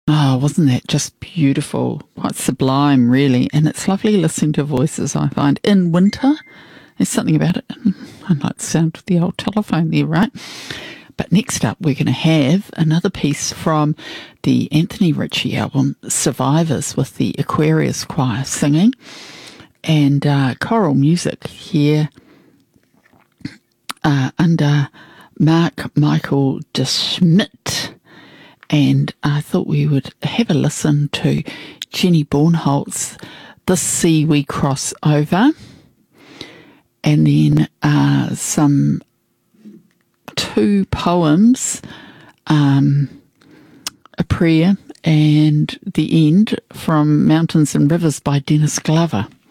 Oh, wasn't that just beautiful? Quite sublime, really. And it's lovely listening to voices, I find. In winter, there's something about it. I like the sound of the old telephone there, right? But next up, we're going to have another piece from the Anthony Ritchie album, Survivors, with the Aquarius Choir singing, and choral music here under Mark Michael de Schmidt. And I thought we would have a listen to Jenny Bornholt's This Sea We Cross Over, and then some two poems, a prayer and the end from Mountains and Rivers by Dennis Glover.